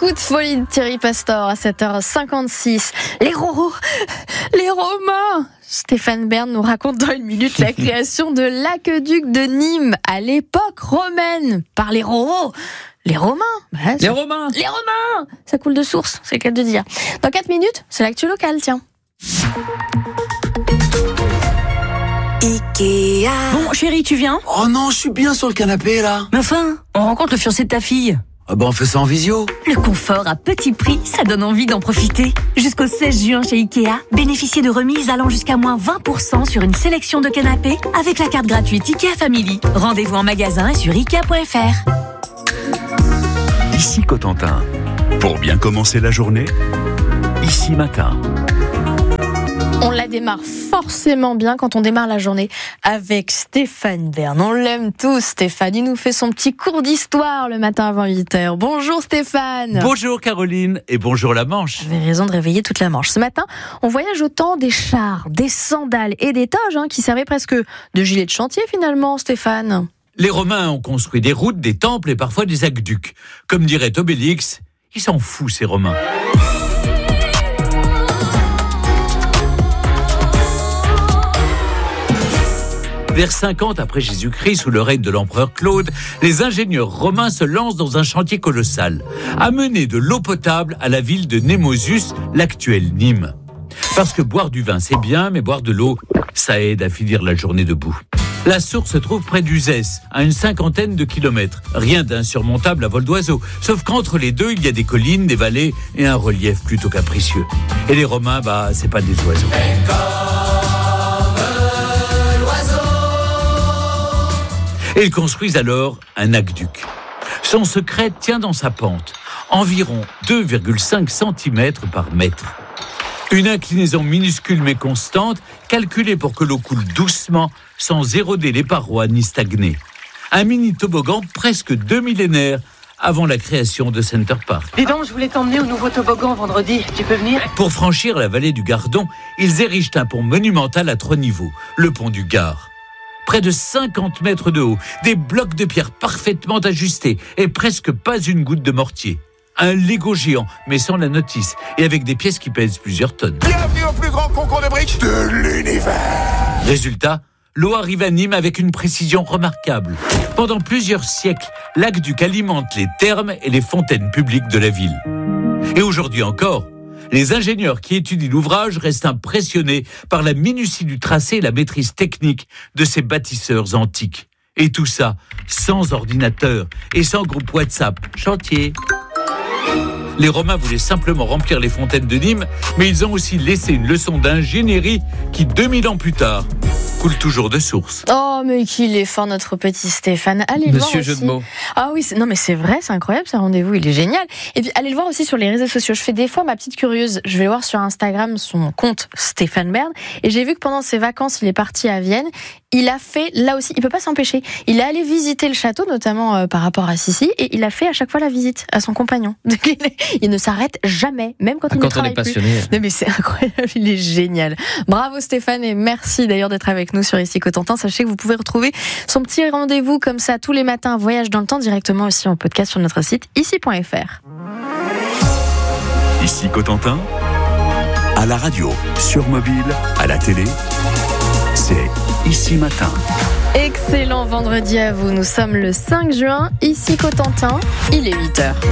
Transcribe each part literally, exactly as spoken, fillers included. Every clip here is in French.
Coup de folie de Thierry Pastor à sept heures cinquante-six. Les Roros, les Romains. Stéphane Bern nous raconte dans une minute la création de l'aqueduc de Nîmes à l'époque romaine par les Roros. Les Romains bah, Les Romains Les Romains Ça coule de source, c'est le cas de dire. Dans quatre minutes, c'est l'actu locale, tiens. Ikea. Bon, chérie, tu viens ? Oh non, je suis bien sur le canapé, là. Mais enfin, on rencontre le fiancé de ta fille. Ah bah on fait ça en visio. Le confort à petit prix, ça donne envie d'en profiter. Jusqu'au seize juin chez Ikea, bénéficiez de remises allant jusqu'à moins vingt pour cent sur une sélection de canapés avec la carte gratuite Ikea Family. Rendez-vous en magasin et sur ikea point f r. Ici Cotentin. Pour bien commencer la journée, Ici Matin. On la démarre forcément bien quand on démarre la journée avec Stéphane Bern. On l'aime tous, Stéphane. Il nous fait son petit cours d'histoire le matin avant huit heures. Bonjour Stéphane. Bonjour Caroline et bonjour la Manche. Vous avez raison de réveiller toute la Manche. Ce matin, on voyage au temps des chars, des sandales et des toges hein, qui servaient presque de gilets de chantier finalement, Stéphane. Les Romains ont construit des routes, des temples et parfois des aqueducs. Comme dirait Obélix, ils s'en foutent ces Romains. Vers cinquante après Jésus-Christ, sous le règne de l'empereur Claude, les ingénieurs romains se lancent dans un chantier colossal, amener de l'eau potable à la ville de Némosus, l'actuelle Nîmes. Parce que boire du vin c'est bien, mais boire de l'eau, ça aide à finir la journée debout. La source se trouve près d'Uzès, à une cinquantaine de kilomètres. Rien d'insurmontable à vol d'oiseau, sauf qu'entre les deux, il y a des collines, des vallées et un relief plutôt capricieux. Et les Romains, bah, c'est pas des oiseaux. Et ils construisent alors un aqueduc. Son secret tient dans sa pente, environ deux virgule cinq centimètres par mètre. Une inclinaison minuscule mais constante, calculée pour que l'eau coule doucement, sans éroder les parois ni stagner. Un mini toboggan presque deux millénaires avant la création de Center Park. Dis donc, je voulais t'emmener au nouveau toboggan vendredi. Tu peux venir ? Pour franchir la vallée du Gardon, ils érigent un pont monumental à trois niveaux, le pont du Gard. Près de cinquante mètres de haut, des blocs de pierre parfaitement ajustés et presque pas une goutte de mortier. Un Lego géant, mais sans la notice, et avec des pièces qui pèsent plusieurs tonnes. Bienvenue au plus grand concours de briques de l'univers. Résultat, l'eau arrive à Nîmes avec une précision remarquable. Pendant plusieurs siècles, l'aqueduc alimente les thermes et les fontaines publiques de la ville. Et aujourd'hui encore, les ingénieurs qui étudient l'ouvrage restent impressionnés par la minutie du tracé et la maîtrise technique de ces bâtisseurs antiques. Et tout ça sans ordinateur et sans groupe WhatsApp. Chantier. Les Romains voulaient simplement remplir les fontaines de Nîmes, mais ils ont aussi laissé une leçon d'ingénierie qui, deux mille ans plus tard, coule toujours de source. Oh, mais qu'il est fort, notre petit Stéphane. Allez le voir aussi. Monsieur jeu de mots. Ah oui, c'est... non mais c'est vrai, c'est incroyable, ce rendez-vous, il est génial. Et puis, allez le voir aussi sur les réseaux sociaux. Je fais des fois ma petite curieuse. Je vais voir sur Instagram son compte Stéphane Bern. Et j'ai vu que pendant ses vacances, il est parti à Vienne. Il a fait, là aussi, il peut pas s'empêcher. Il est allé visiter le château, notamment euh, par rapport à Sissi, et il a fait à chaque fois la visite à son compagnon. Il ne s'arrête jamais, même quand, ah, il quand ne travaille on est passionné. plus. Non mais c'est incroyable, il est génial. Bravo Stéphane et merci d'ailleurs d'être avec nous sur Ici Cotentin. Sachez que vous pouvez retrouver son petit rendez-vous comme ça tous les matins, voyage dans le temps, directement aussi en podcast sur notre site ici point f r. Ici Cotentin, à la radio, sur mobile, à la télé, c'est Ici Matin. Excellent vendredi à vous, nous sommes le cinq juin, ici Cotentin, il est huit heures.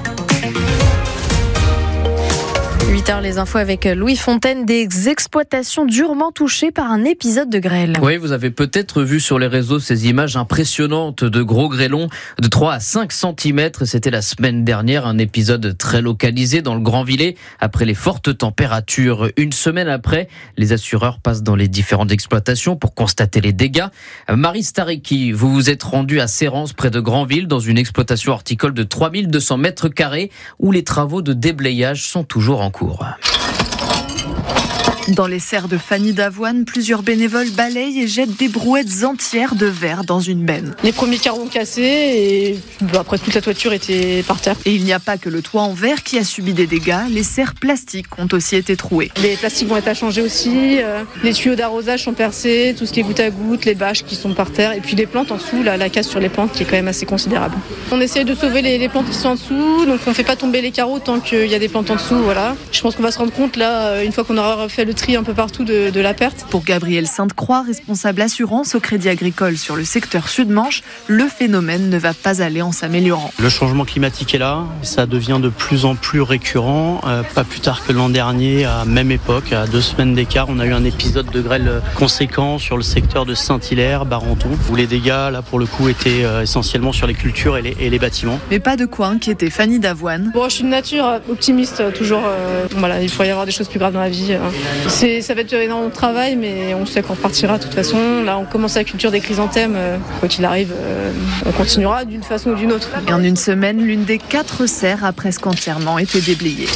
huit heures les infos avec Louis Fontaine, des exploitations durement touchées par un épisode de grêle. Oui, vous avez peut-être vu sur les réseaux ces images impressionnantes de gros grêlons de trois à cinq centimètres. C'était la semaine dernière, un épisode très localisé dans le Grand Villet après les fortes températures. Une semaine après, les assureurs passent dans les différentes exploitations pour constater les dégâts. Marie Stariki, vous vous êtes rendue à Sérance près de Granville dans une exploitation horticole de trois mille deux cents mètres carrés où les travaux de déblayage sont toujours en cours. Dans les serres de Fanny d'Avoine, plusieurs bénévoles balayent et jettent des brouettes entières de verre dans une benne. Les premiers carreaux ont cassé et après toute la toiture était par terre. Et il n'y a pas que le toit en verre qui a subi des dégâts, les serres plastiques ont aussi été trouées. Les plastiques vont être à changer aussi, euh, les tuyaux d'arrosage sont percés, tout ce qui est goutte à goutte, les bâches qui sont par terre et puis les plantes en dessous, là, la casse sur les plantes qui est quand même assez considérable. On essaye de sauver les, les plantes qui sont en dessous, donc on ne fait pas tomber les carreaux tant qu'il y a des plantes en dessous. Voilà. Je pense qu'on va se rendre compte là, une fois qu'on aura fait le tri un peu partout de, de la perte. Pour Gabrielle Sainte-Croix, responsable assurance au Crédit Agricole sur le secteur Sud-Manche, le phénomène ne va pas aller en s'améliorant. Le changement climatique est là, ça devient de plus en plus récurrent. Euh, pas plus tard que l'an dernier, à même époque, à deux semaines d'écart, on a eu un épisode de grêle conséquent sur le secteur de Saint-Hilaire, Barenton, où les dégâts, là pour le coup, étaient euh, essentiellement sur les cultures et les, et les bâtiments. Mais pas de quoi inquiéter Fanny d'Avoine. Bon, je suis de nature optimiste, toujours. Euh, voilà, il pourrait y avoir des choses plus graves dans la vie. C'est, ça va être énormément de travail, mais on sait qu'on repartira de toute façon. Là, on commence la culture des chrysanthèmes. Quoi qu'il arrive, euh, on continuera d'une façon ou d'une autre. Et en une semaine, l'une des quatre serres a presque entièrement été déblayée.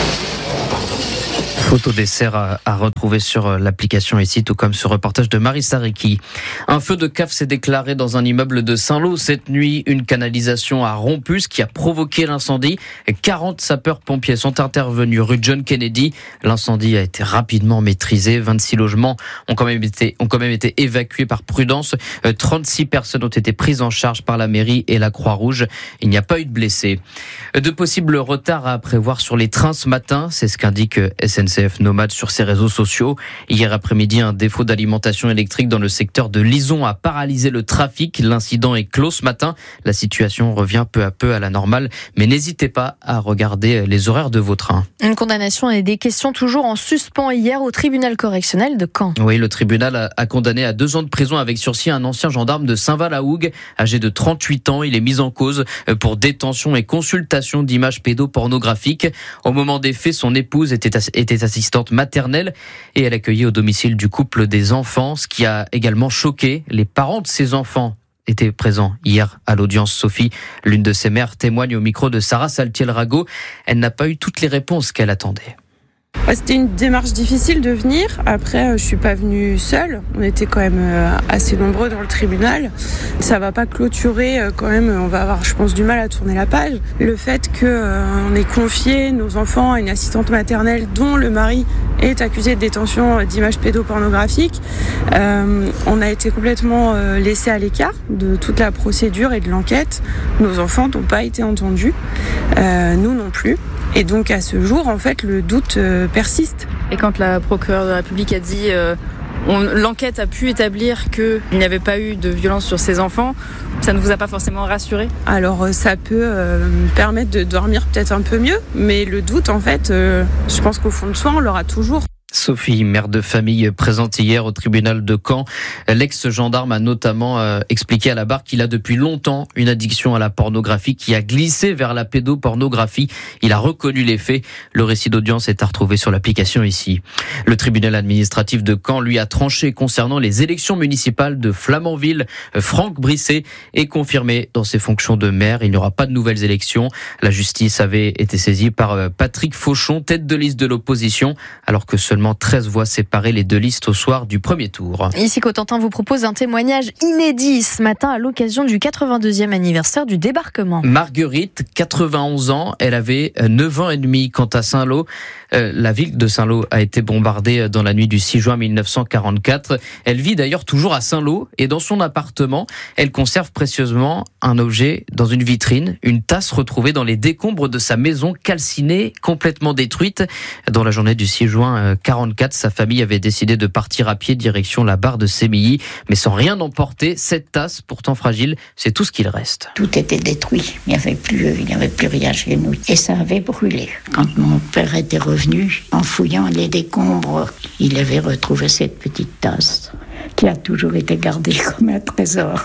Photo des serres à, à retrouver sur l'application ici, tout comme ce reportage de Marie Sariki. Un feu de cave s'est déclaré dans un immeuble de Saint-Lô. Cette nuit, une canalisation a rompu, ce qui a provoqué l'incendie. quarante sapeurs-pompiers sont intervenus rue John Kennedy. L'incendie a été rapidement maîtrisé. vingt-six logements ont quand même été, ont quand même été évacués par prudence. trente-six personnes ont été prises en charge par la mairie et la Croix-Rouge. Il n'y a pas eu de blessés. De possibles retards à prévoir sur les trains ce matin, c'est ce qu'indique S N C F Nomade sur ses réseaux sociaux. Hier après-midi, un défaut d'alimentation électrique dans le secteur de Lison a paralysé le trafic. L'incident est clos ce matin. La situation revient peu à peu à la normale, mais n'hésitez pas à regarder les horaires de vos trains. Une condamnation et des questions toujours en suspens hier au tribunal correctionnel de Caen. Oui, le tribunal a condamné à deux ans de prison avec sursis un ancien gendarme de Saint-Val-la-Hougue, âgé de trente-huit ans. Il est mis en cause pour détention et consultation d'images pédopornographiques. Au moment des faits, son épouse était, était assistante maternelle et elle accueillait au domicile du couple des enfants, ce qui a également choqué les parents de ces enfants. Était présent hier à l'audience. Sophie, l'une de ses mères, témoigne au micro de Sarah Saltiel-Rago. Elle n'a pas eu toutes les réponses qu'elle attendait. C'était une démarche difficile de venir. Après, je suis pas venue seule. On était quand même assez nombreux dans le tribunal. Ça va pas clôturer quand même. On va avoir, je pense, du mal à tourner la page. Le fait qu'on ait confié nos enfants à une assistante maternelle dont le mari est accusé de détention d'images pédopornographiques, euh, on a été complètement laissé à l'écart de toute la procédure et de l'enquête. Nos enfants n'ont pas été entendus, euh, nous non plus. Et donc à ce jour, en fait, le doute euh, persiste. Et quand la procureure de la République a dit euh, on, l'enquête a pu établir qu'il n'y avait pas eu de violence sur ses enfants, ça ne vous a pas forcément rassuré ? Alors euh, ça peut euh, permettre de dormir peut-être un peu mieux, mais le doute, en fait, euh, je pense qu'au fond de soi, on l'aura toujours. Sophie, mère de famille, présente hier au tribunal de Caen. L'ex-gendarme a notamment euh, expliqué à la barre qu'il a depuis longtemps une addiction à la pornographie qui a glissé vers la pédopornographie. Il a reconnu les faits. Le récit d'audience est à retrouver sur l'application ici. Le tribunal administratif de Caen, lui, a tranché concernant les élections municipales de Flamanville. Franck Brisset est confirmé dans ses fonctions de maire. Il n'y aura pas de nouvelles élections. La justice avait été saisie par Patrick Fauchon, tête de liste de l'opposition, alors que seulement treize voix séparaient les deux listes au soir du premier tour. Ici, Cotentin vous propose un témoignage inédit ce matin à l'occasion du quatre-vingt-deuxième anniversaire du débarquement. Marguerite, quatre-vingt-onze ans, elle avait neuf ans et demi. Quant à Saint-Lô, euh, la ville de Saint-Lô a été bombardée dans la nuit du six juin mille neuf cent quarante-quatre. Elle vit d'ailleurs toujours à Saint-Lô et dans son appartement, elle conserve précieusement un objet dans une vitrine, une tasse retrouvée dans les décombres de sa maison calcinée, complètement détruite. Dans la journée du six juin quarante-quatre, sa famille avait décidé de partir à pied direction la barre de Sémilly, mais sans rien emporter. Cette tasse, pourtant fragile, c'est tout ce qu'il reste. Tout était détruit, il n'y avait plus, il n'y avait plus rien chez nous. Et ça avait brûlé. Quand mon père était revenu, en fouillant les décombres, il avait retrouvé cette petite tasse qui a toujours été gardée comme un trésor.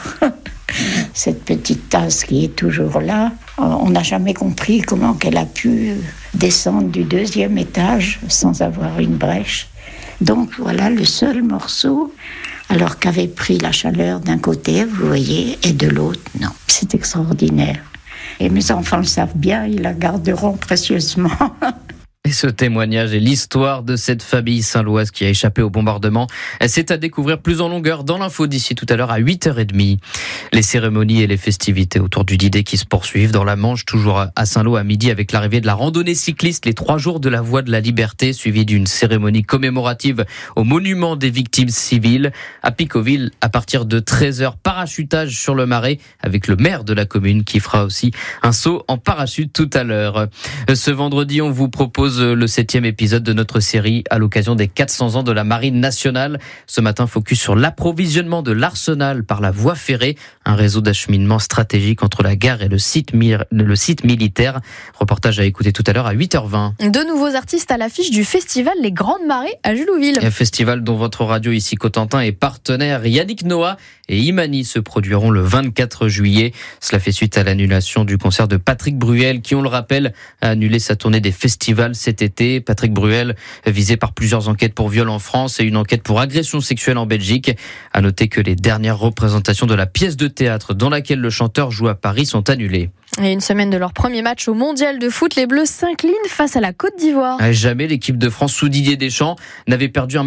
Cette petite tasse qui est toujours là, on n'a jamais compris comment qu'elle a pu descendre du deuxième étage sans avoir une brèche. Donc voilà le seul morceau, alors qu'avait pris la chaleur d'un côté, vous voyez, et de l'autre, non. C'est extraordinaire. Et mes enfants le savent bien, ils la garderont précieusement. Et ce témoignage et l'histoire de cette famille saint-loise qui a échappé au bombardement, c'est à découvrir plus en longueur dans l'info d'ici tout à l'heure à huit heures trente. Les cérémonies et les festivités autour du D-Day qui se poursuivent dans la Manche, toujours à Saint-Lô à midi avec l'arrivée de la randonnée cycliste, les trois jours de la Voie de la Liberté, suivie d'une cérémonie commémorative au monument des victimes civiles. À Picauville, à partir de treize heures, parachutage sur le Marais avec le maire de la commune qui fera aussi un saut en parachute tout à l'heure. Ce vendredi, on vous propose le septième épisode de notre série à l'occasion des quatre cents ans de la Marine nationale. Ce matin, focus sur l'approvisionnement de l'Arsenal par la voie ferrée, un réseau d'acheminement stratégique entre la gare et le site, le site militaire. Reportage à écouter tout à l'heure à huit heures vingt. Deux nouveaux artistes à l'affiche du festival Les Grandes Marées à Julouville. Un festival dont votre radio ici Cotentin est partenaire. Yannick Noah et Imani se produiront le vingt-quatre juillet. Cela fait suite à l'annulation du concert de Patrick Bruel qui, on le rappelle, a annulé sa tournée des festivals cet été. Patrick Bruel, visé par plusieurs enquêtes pour viol en France et une enquête pour agression sexuelle en Belgique. À noter que les dernières représentations de la pièce de théâtre dans laquelle le chanteur joue à Paris sont annulées. Et une semaine de leur premier match au Mondial de foot, les Bleus s'inclinent face à la Côte d'Ivoire. Jamais l'équipe de France sous Didier Deschamps n'avait perdu un